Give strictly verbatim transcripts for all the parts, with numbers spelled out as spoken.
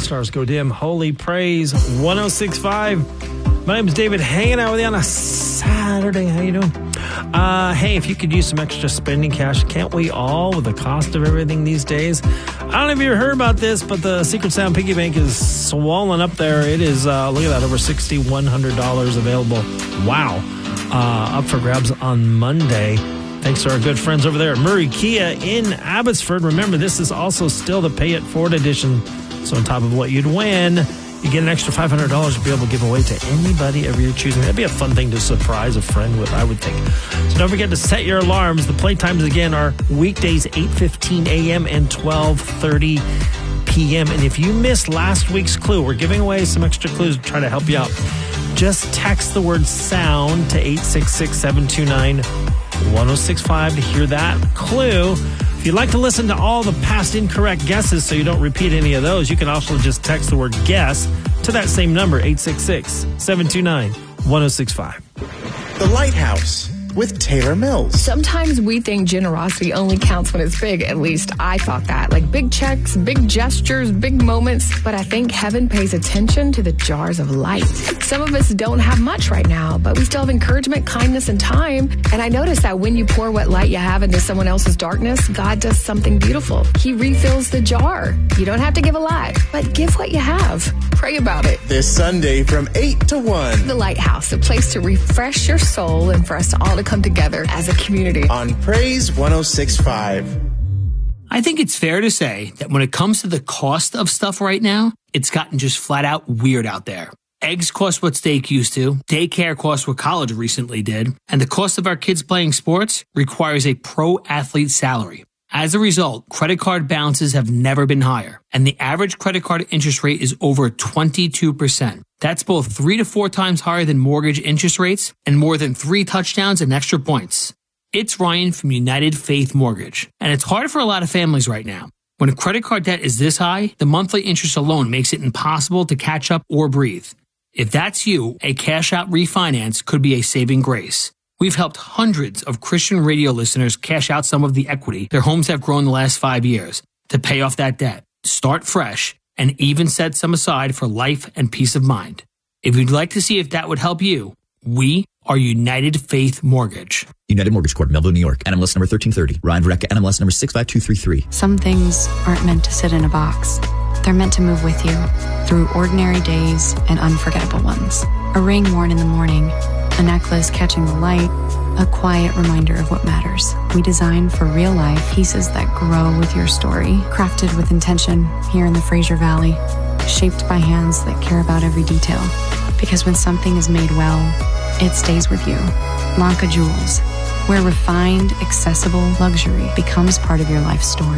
stars go dim. Holy Praise, one oh six point five. My name is David, hanging out with you on a Saturday. How you doing? Uh, hey, if you could use some extra spending cash, can't we all, with the cost of everything these days? I don't know if you ever heard about this, but the Secret Sound Piggy Bank is swollen up there. It is, uh, look at that, over six thousand one hundred dollars available. Wow. Uh, up for grabs on Monday. Thanks to our good friends over there at Murray Kia in Abbotsford. Remember, this is also still the Pay It Forward edition. So on top of what you'd win, you get an extra five hundred dollars to be able to give away to anybody of your choosing. That'd be a fun thing to surprise a friend with, I would think. So don't forget to set your alarms. The play times, again, are weekdays eight fifteen a.m. and twelve thirty p.m. And if you missed last week's clue, we're giving away some extra clues to try to help you out. Just text the word SOUND to eight six six, seven two nine, one oh six five to hear that clue. If you'd like to listen to all the past incorrect guesses so you don't repeat any of those, you can also just text the word GUESS to that same number, eight six six, seven two nine, one oh six five. The Lighthouse with Taylor Mills. Sometimes we think generosity only counts when it's big. At least I thought that. Like big checks, big gestures, big moments. But I think heaven pays attention to the jars of light. Some of us don't have much right now, but we still have encouragement, kindness, and time. And I noticed that when you pour what light you have into someone else's darkness, God does something beautiful. He refills the jar. You don't have to give a lot, but give what you have. Pray about it. This Sunday from eight to one. The Lighthouse, a place to refresh your soul and for us all to come together as a community. On Praise one oh six point five. I think it's fair to say that when it comes to the cost of stuff right now, it's gotten just flat out weird out there. Eggs cost what steak used to, daycare costs what college recently did, and the cost of our kids playing sports requires a pro athlete salary. As a result, credit card balances have never been higher, and the average credit card interest rate is over twenty-two percent. That's both three to four times higher than mortgage interest rates and more than three touchdowns and extra points. It's Ryan from United Faith Mortgage, and it's hard for a lot of families right now. When a credit card debt is this high, the monthly interest alone makes it impossible to catch up or breathe. If that's you, a cash-out refinance could be a saving grace. We've helped hundreds of Christian radio listeners cash out some of the equity their homes have grown the last five years to pay off that debt, start fresh, and even set some aside for life and peace of mind. If you'd like to see if that would help you, we are United Faith Mortgage. United Mortgage Corp, Melville, New York. N M L S number thirteen thirty. Ryan Verrecka, N M L S number six five two three three. Some things aren't meant to sit in a box. They're meant to move with you through ordinary days and unforgettable ones. A ring worn in the morning, a necklace catching the light, a quiet reminder of what matters. We design for real life pieces that grow with your story, crafted with intention here in the Fraser Valley, shaped by hands that care about every detail. Because when something is made well, it stays with you. Lanka Jewels, where refined, accessible luxury becomes part of your life story.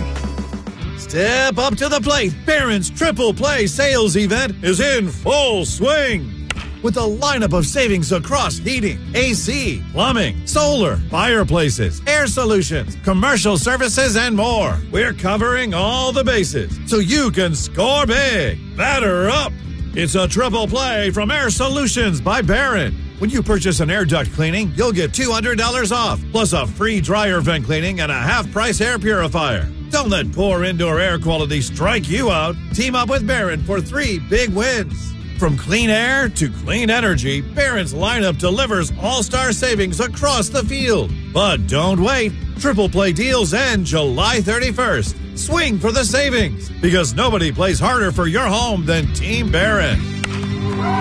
Step up to the plate. Barron's Triple Play sales event is in full swing. With a lineup of savings across heating, A C, plumbing, solar, fireplaces, air solutions, commercial services, and more. We're covering all the bases so you can score big. Batter up. It's a triple play from Air Solutions by Barron. When you purchase an air duct cleaning, you'll get two hundred dollars off, plus a free dryer vent cleaning and a half-price air purifier. Don't let poor indoor air quality strike you out. Team up with Barron for three big wins. From clean air to clean energy, Barron's lineup delivers all-star savings across the field. But don't wait. Triple Play deals end July thirty-first. Swing for the savings, because nobody plays harder for your home than Team Barron.